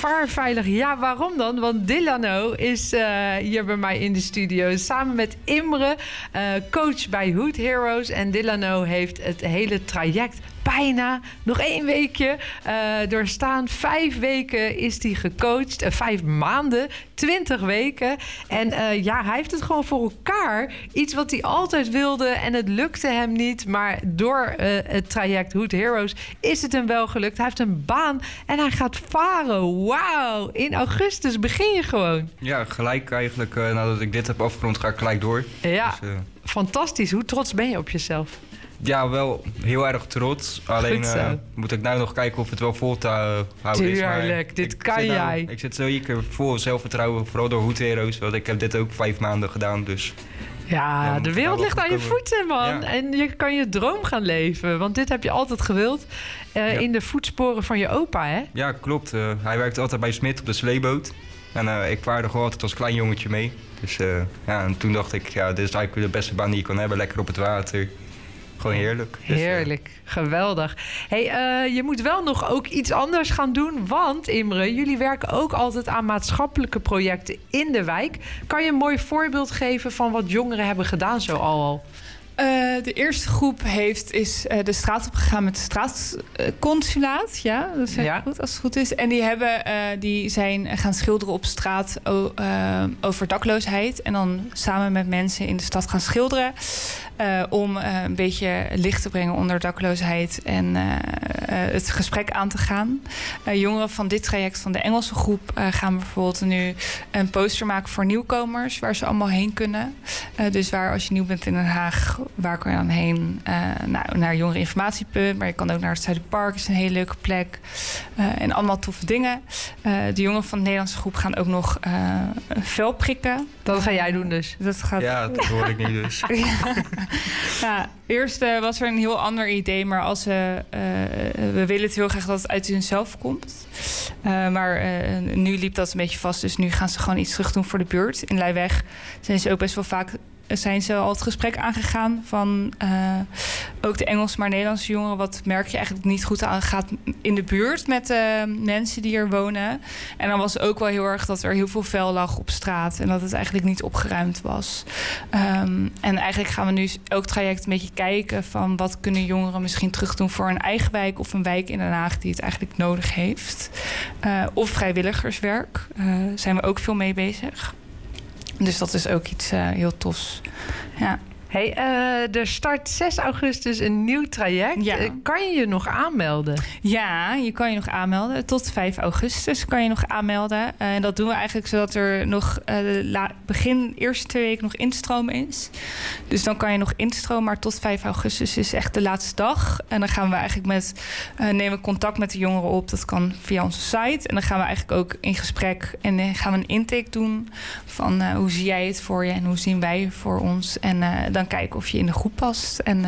vaarveilig. Ja, waarom dan? Want Delano is hier bij mij in de studio. Samen met Imre, coach bij Hood Heroes. En Delano heeft het hele traject bijna nog 1 weekje doorstaan. 5 weken is hij gecoacht. 5 maanden, 20 weken. En hij heeft het gewoon voor elkaar. Iets wat hij altijd wilde en het lukte hem niet. Maar door het traject Hood Heroes is het hem wel gelukt. Hij heeft een baan en hij gaat varen. Wauw, in augustus begin je gewoon. Ja, gelijk eigenlijk nadat ik dit heb afgerond ga ik gelijk door. Ja, dus, fantastisch. Hoe trots ben je op jezelf? Ja, wel heel erg trots. Alleen moet ik nou nog kijken of het wel vol te houden is. Tuurlijk, dit kan jij. Ik zit zeker vol zelfvertrouwen, vooral door Hood Heroes. Want ik heb dit ook 5 maanden gedaan, dus... Ja, de wereld ligt aan je voeten, man. Ja. En je kan je droom gaan leven. Want dit heb je altijd gewild. In de voetsporen van je opa, hè? Ja, klopt. Hij werkte altijd bij Smit op de sleeboot. En ik vaarde gewoon altijd als klein jongetje mee. Dus en toen dacht ik, dit is eigenlijk de beste baan die je kan hebben. Lekker op het water. Gewoon heerlijk. Heerlijk, geweldig. Hey, je moet wel nog ook iets anders gaan doen. Want, Imre, jullie werken ook altijd aan maatschappelijke projecten in de wijk. Kan je een mooi voorbeeld geven van wat jongeren hebben gedaan zo al? De eerste groep is de straat opgegaan met het straatconsulaat. Ja, dat is goed als het goed is. En die zijn gaan schilderen op straat over dakloosheid. En dan samen met mensen in de stad gaan schilderen. Om een beetje licht te brengen onder dakloosheid en het gesprek aan te gaan. Jongeren van dit traject van de Engelse groep gaan bijvoorbeeld nu een poster maken voor nieuwkomers, waar ze allemaal heen kunnen. Dus als je nieuw bent in Den Haag, waar kan je dan heen? Naar jongereninformatiepunt, maar je kan ook naar het Zuiderpark, is een hele leuke plek. En allemaal toffe dingen. De jongeren van de Nederlandse groep gaan ook nog vel prikken. Dat ga jij doen dus? Ja, dat hoor ik niet dus. Ja, eerst was er een heel ander idee, maar we willen het heel graag dat het uit hunzelf komt. Maar nu liep dat een beetje vast, dus nu gaan ze gewoon iets terug doen voor de buurt. In Leiweg zijn ze ook best wel vaak al het gesprek aangegaan van ook de Engelse maar Nederlandse jongeren. Wat merk je eigenlijk niet goed aan gaat in de buurt met mensen die er wonen. En dan was het ook wel heel erg dat er heel veel vuil lag op straat en dat het eigenlijk niet opgeruimd was. En eigenlijk gaan we nu elk traject een beetje kijken van wat kunnen jongeren misschien terug doen voor een eigen wijk of een wijk in Den Haag die het eigenlijk nodig heeft. Of vrijwilligerswerk. Zijn we ook veel mee bezig. Dus dat is ook iets heel tofs. Ja. Hey, er start 6 augustus een nieuw traject. Ja. Kan je je nog aanmelden? Ja, je kan je nog aanmelden. Tot 5 augustus kan je nog aanmelden. En dat doen we eigenlijk zodat er nog begin eerste 2 weken nog instroom is. Dus dan kan je nog instromen, maar tot 5 augustus is echt de laatste dag. En dan gaan we eigenlijk nemen contact met de jongeren op. Dat kan via onze site. En dan gaan we eigenlijk ook in gesprek en dan gaan we een intake doen van hoe zie jij het voor je en hoe zien wij het voor ons. En dan kijken of je in de groep past en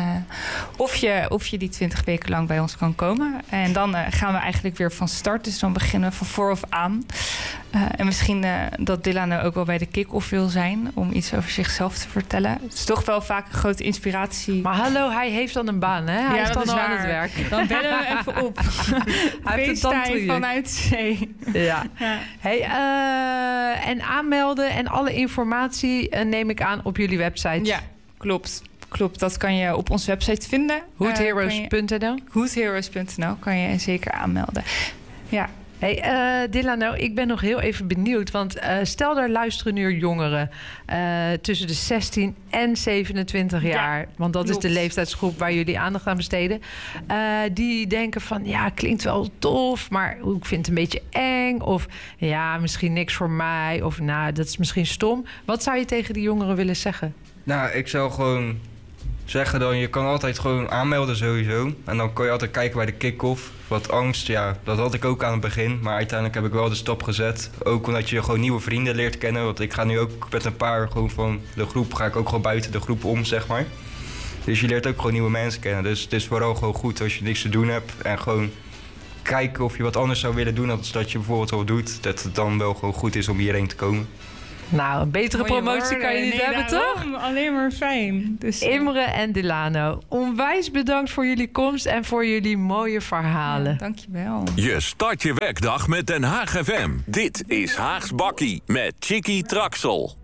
of je die 20 weken lang bij ons kan komen. En dan gaan we eigenlijk weer van start. Dus dan beginnen we van vooraf aan. En misschien dat Delano ook wel bij de kick-off wil zijn om iets over zichzelf te vertellen. Het is toch wel vaak een grote inspiratie. Maar hallo, hij heeft dan een baan, hè? Hij is dan al aan het werk. Dan bellen we even op. Hij heeft een vanuit zee. Ja. Hey, en aanmelden en alle informatie neem ik aan op jullie website. Ja, klopt. Dat kan je op onze website vinden. Hoodheroes.nl Hoodheroes.nl kan je zeker aanmelden. Ja. Hey, Delano, ik ben nog heel even benieuwd. Want stel, daar luisteren nu jongeren tussen de 16 en 27 jaar. Ja, want dat klopt. Is de leeftijdsgroep waar jullie aandacht aan besteden. Die denken van, ja, klinkt wel tof, maar ik vind het een beetje eng. Of ja, misschien niks voor mij. Of nou, dat is misschien stom. Wat zou je tegen die jongeren willen zeggen? Nou, ik zou gewoon zeggen dan, je kan altijd gewoon aanmelden sowieso. En dan kan je altijd kijken bij de kick-off. Wat angst, ja, dat had ik ook aan het begin. Maar uiteindelijk heb ik wel de stap gezet. Ook omdat je gewoon nieuwe vrienden leert kennen. Want ik ga nu ook met een paar gewoon van de groep, ga ik ook gewoon buiten de groep om, zeg maar. Dus je leert ook gewoon nieuwe mensen kennen. Dus het is vooral gewoon goed als je niks te doen hebt. En gewoon kijken of je wat anders zou willen doen dan dat je bijvoorbeeld al doet. Dat het dan wel gewoon goed is om hierheen te komen. Nou, een betere promotie kan je niet hebben, toch? Alleen maar fijn. Dus, Imre en Delano, onwijs bedankt voor jullie komst en voor jullie mooie verhalen. Dankjewel. Je start je werkdag met Den Haag FM. Dit is Haags Bakkie met Chickie Traxel.